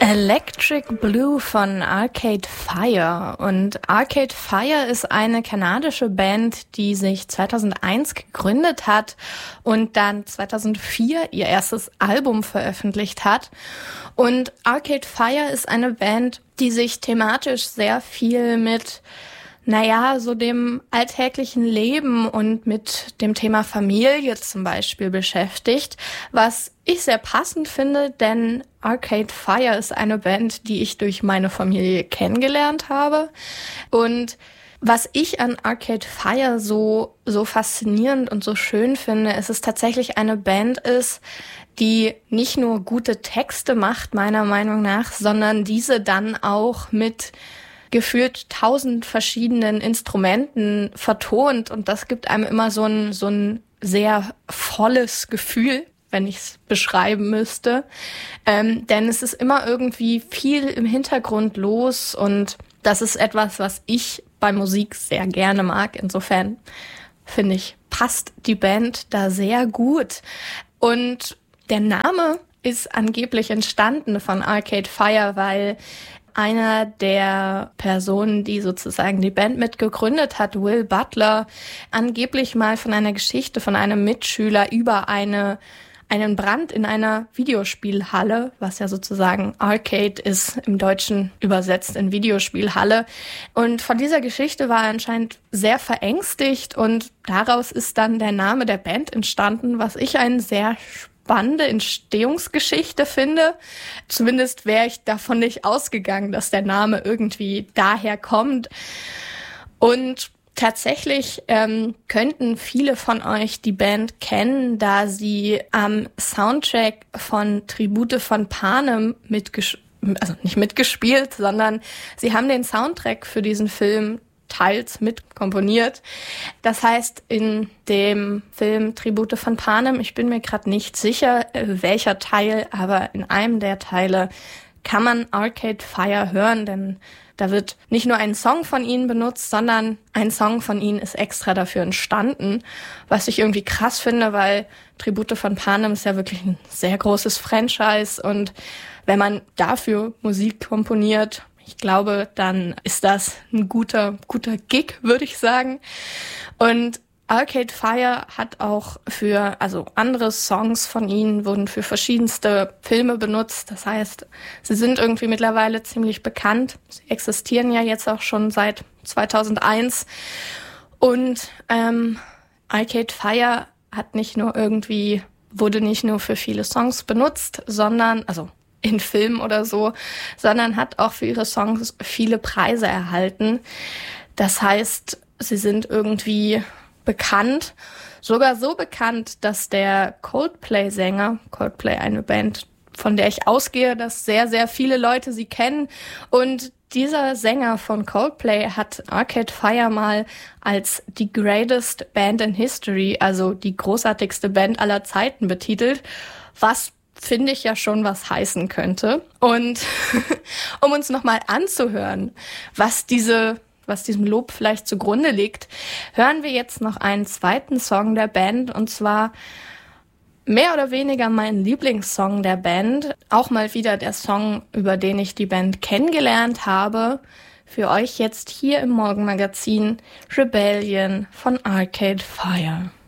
Electric Blue von Arcade Fire. Und Arcade Fire ist eine kanadische Band, die sich 2001 gegründet hat und dann 2004 ihr erstes Album veröffentlicht hat. Und Arcade Fire ist eine Band, die sich thematisch sehr viel mit so dem alltäglichen Leben und mit dem Thema Familie zum Beispiel beschäftigt, was ich sehr passend finde, denn Arcade Fire ist eine Band, die ich durch meine Familie kennengelernt habe. Und was ich an Arcade Fire so faszinierend und so schön finde, ist es tatsächlich eine Band ist, die nicht nur gute Texte macht, meiner Meinung nach, sondern diese dann auch mit gefühlt 1000 verschiedenen Instrumenten vertont, und das gibt einem immer so ein sehr volles Gefühl, wenn ich es beschreiben müsste. Denn es ist immer irgendwie viel im Hintergrund los, und das ist etwas, was ich bei Musik sehr gerne mag. Insofern finde ich, passt die Band da sehr gut. Und der Name ist angeblich entstanden von Arcade Fire, weil einer der Personen, die sozusagen die Band mitgegründet hat, Will Butler, angeblich mal von einer Geschichte von einem Mitschüler über einen Brand in einer Videospielhalle, was ja sozusagen Arcade ist, im Deutschen übersetzt in Videospielhalle. Und von dieser Geschichte war er anscheinend sehr verängstigt, und daraus ist dann der Name der Band entstanden, was ich einen sehr spannende Entstehungsgeschichte finde. Zumindest wäre ich davon nicht ausgegangen, dass der Name irgendwie daher kommt. Und tatsächlich könnten viele von euch die Band kennen, da sie am Soundtrack von Tribute von Panem nicht mitgespielt, sondern sie haben den Soundtrack für diesen Film teils mit komponiert. Das heißt, in dem Film Tribute von Panem, ich bin mir gerade nicht sicher, welcher Teil, aber in einem der Teile kann man Arcade Fire hören, denn da wird nicht nur ein Song von ihnen benutzt, sondern ein Song von ihnen ist extra dafür entstanden, was ich irgendwie krass finde, weil Tribute von Panem ist ja wirklich ein sehr großes Franchise, und wenn man dafür Musik komponiert, ich glaube, dann ist das ein guter Gig, würde ich sagen. Und Arcade Fire hat auch andere Songs von ihnen wurden für verschiedenste Filme benutzt. Das heißt, sie sind irgendwie mittlerweile ziemlich bekannt. Sie existieren ja jetzt auch schon seit 2001. Und Arcade Fire wurde nicht nur für viele Songs benutzt, sondern in Filmen oder so, sondern hat auch für ihre Songs viele Preise erhalten. Das heißt, sie sind irgendwie bekannt, sogar so bekannt, dass der Coldplay-Sänger, Coldplay eine Band, von der ich ausgehe, dass sehr, sehr viele Leute sie kennen, und dieser Sänger von Coldplay hat Arcade Fire mal als die greatest band in history, also die großartigste Band aller Zeiten, betitelt, was finde ich ja schon was heißen könnte. Und um uns nochmal anzuhören, was diesem Lob vielleicht zugrunde liegt, hören wir jetzt noch einen zweiten Song der Band, und zwar mehr oder weniger mein Lieblingssong der Band. Auch mal wieder der Song, über den ich die Band kennengelernt habe. Für euch jetzt hier im Morgenmagazin Rebellion von Arcade Fire.